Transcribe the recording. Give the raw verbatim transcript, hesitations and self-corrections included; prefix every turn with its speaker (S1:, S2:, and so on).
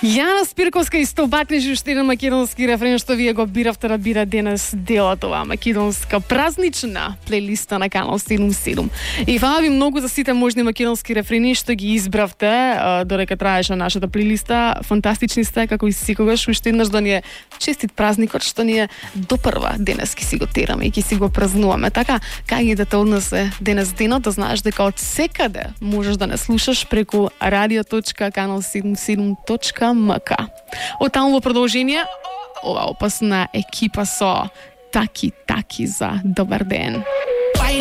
S1: Јана Спирковска истоватнежи уште еден македонски рефрен што вие го биравте да биде денес дел од оваа македонска празнична плейлиста на канал седум седум. И фала ви многу за сите можни македонски рефрени што ги избравте додека траеше нашата плейлиста. Фантастични сте како и секогаш. Уште еднаш да ни е честит празникот што ни е допрва денес ки си го тераме и ки си го празнуваме. Така, кај идете од нас е денес денот, да знаеш дека од секаде можеш да не слушаш преку радио точка канал седум седум точка ем ка. Од таму во продолжение, ова опасна екипа со Таки Таки за добар ден.